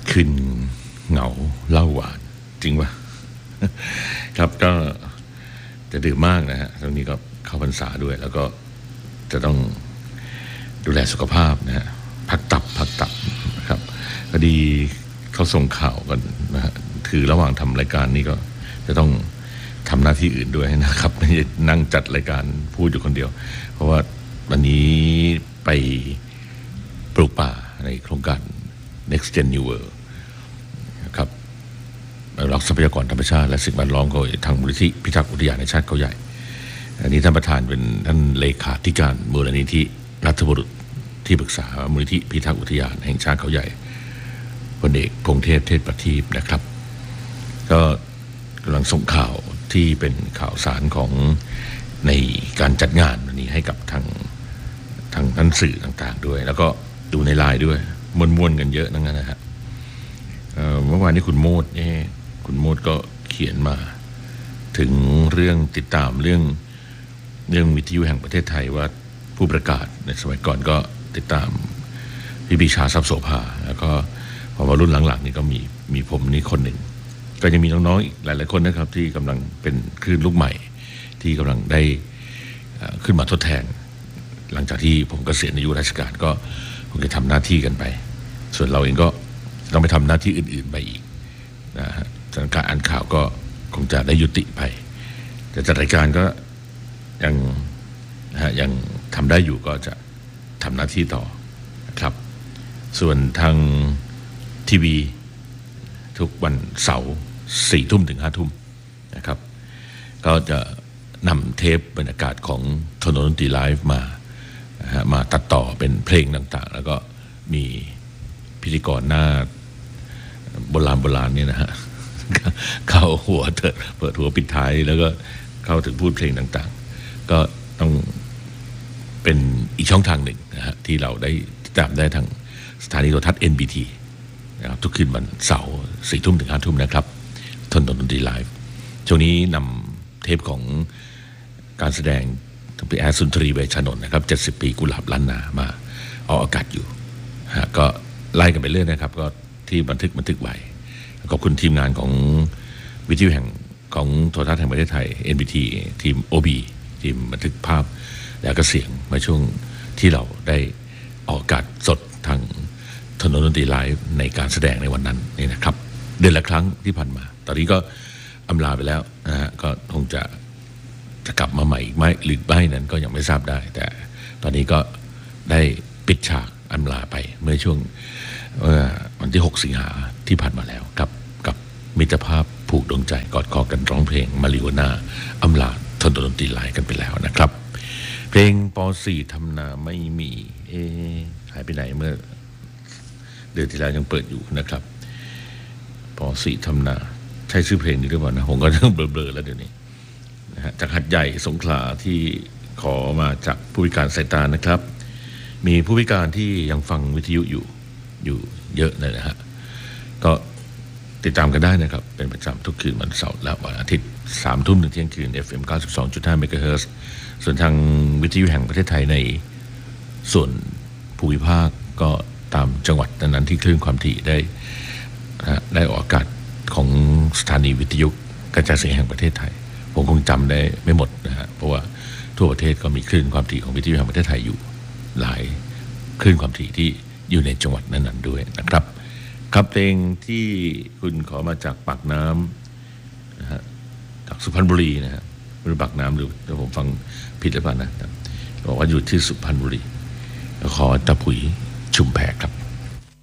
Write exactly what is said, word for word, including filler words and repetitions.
คืนเหงาเล่าหวานจริงป่ะ ครับก็จะดื่มมากนะฮะตรงนี้ก็เข้าพรรษาด้วยแล้วก็จะต้องดูแลสุขภาพนะฮะพักตับพักตับนะครับพอดีเขาส่งข่าวกันนะฮะคือระหว่างทำรายการนี้ก็จะต้องทำหน้าที่อื่นด้วยนะครับไม่ใช่นั่งจัดรายการพูดอยู่คนเดียวเพราะว่าวันนี้ไปปลูกป่าในโครงการ Next Gen New World ครับรักทรัพยากรธรรมชาติและสิ่งแวดล้อมก็ทางมูลนิธิพิทักษ์อุทยานแห่งชาติเขาใหญ่อันนี้ท่านประธานเป็นท่านเลขาธิการมูลนิธิรัฐบุรุษที่ปรึกษามูลนิธิพิทักษ์อุทยานแห่งชาติเขาใหญ่พลเอกพงษ์เทพเทศประทีปนะครับก็กำลังส่งข่าวที่เป็นข่าวสารของในการจัดงานวันนี้ให้กับทางทางท่านสื่อต่างๆด้วยแล้วก็ดูในไลน์ด้วยมวนๆกันเยอะนั่นนะฮะเมื่อวานนี้คุณโมดเนี่ยคุณโมดก็เขียนมาถึงเรื่องติดตามเรื่องเรื่องวิทยุแห่งประเทศไทยว่าผู้ประกาศในสมัยก่อนก็ติดตามพี่ปีชาทรัพย์โสภาแล้วก็พอมารุ่นหลังๆนี่ก็มีมีผมนี่คนหนึ่งก็ยังมีน้องๆอีกหลายๆคนนะครับที่กำลังเป็นคลื่นลูกใหม่ที่กำลังได้ขึ้นมาทดแทนหลังจากที่ผมเกษียณอายุราชการก็คงจะทำหน้าที่กันไปส่วนเราเองก็ต้องไปทำหน้าที่อื่นๆไปอีกนะฮะการอ่านข่าวก็คงจะได้ยุติไปแต่จัดรายการก็ยังนะฮะยังทำได้อยู่ก็จะทำหน้าที่ต่อนะครับส่วนทางทีวีทุกวันเสาร์สี่ทุ่มถึงห้าทุ่มนะครับก็จะนำเทปบรรยากาศของถนนดนตรีไลฟ์มานะฮะมาตัดต่อเป็นเพลงต่างๆแล้วก็มีพิธีกรหน้าโบราณโบราณเนี่ยนะฮะเข้าหัวเถิดเปิดหัวปิดท้ายแล้วก็เข้าถึงพูดเพลงต่างๆก็ต้องเป็นอีกช่องทางหนึ่งนะฮะที่เราได้ติดตามได้ทางสถานีโทรทัศน์ เอ็น บี ที นะครับทุกคืนวันเสาร์สี่ทุ่มถึงห้าทุ่มนะครับทนดนตรีไลฟ์ช่วงนี้นำเทปของการแสดงทั้งพี่แอดสุนทรีเวชชนนท์นะครับเจ็ดสิบปีกุหลาบล้านนามาออกอากาศอยู่ฮะก็ไล่กันไปเรื่อยนะครับก็ที่บันทึกบันทึกไว้ขอบคุณทีมงานของวิทยุแห่งของโทรทัศน์แห่งประเทศไทย เอ็น บี ที ทีม โอ บี ทีมบันทึกภาพและก็เสียงมาช่วงที่เราได้ออกอากาศสดทางถนนดนตรีไลฟ์ในการแสดงในวันนั้นนี่นะครับเดือนละครั้งที่ผ่านมาตอนนี้ก็อำลาไปแล้วนะฮะก็คงจะจะกลับมาใหม่อีกไหมหรือไม่นั้นก็ยังไม่ทราบได้แต่ตอนนี้ก็ได้ปิดฉากอำลาไปเมื่อช่วงวันที่หกสิงหาที่ผ่านมาแล้วกับกับมิตรภาพผูกดวงใจกอดคอกันร้องเพลงมาริโอนาอำลาถนนดนตรีไลฟ์กันไปแล้วนะครับเพลงป.สี่ ทำนาไม่มีเอ๊ะหายไปไหนเมื่อเดือนที่แล้วยังเปิดอยู่นะครับป.สี่ ทำนาใช่ชื่อเพลงนี้หรือเปล่านะผมก็เริ่มเบลอๆแล้วเดี๋ยวนี้นะฮะจากหัดใหญ่สงขลาที่ขอมาจากผู้พิการสายตานะครับมีผู้พิการที่ยังฟังวิทยุอยู่อยู่เยอะเลยนะฮะก็ติดตามกันได้นะครับเป็นประจำทุกคืนวันเสาร์และวันอาทิตย์สามทุ่มถึงเที่ยงคืน เอฟ เอ็ม เก้าสิบสองจุดห้า เมกะเฮิรตซ์ส่วนทางวิทยุแห่งประเทศไทยในส่วนภูมิภาคก็ตามจังหวัดนั้นๆที่คลื่นความถี่ได้ได้ออกอากาศของสถานีวิทยุกระจายเสียงแห่งประเทศไทยผมคงจำได้ไม่หมดนะฮะเพราะว่าทั่วประเทศก็มีคลื่นความถี่ของวิทยุแห่งประเทศไทยอยู่หลายคลื่นความถี่ที่อยู่ในจังหวัดนั้นๆด้วยนะครับครับเพลงที่คุณขอมาจากปากน้ำนะฮะจากสุพรรณบุรีนะฮะไม่รู้ปากน้ำหรือแต่ผมฟังผิดหรือเปล่านะบอกว่าอยู่ที่สุพรรณบุรีขอตะผุยชุมแพครับ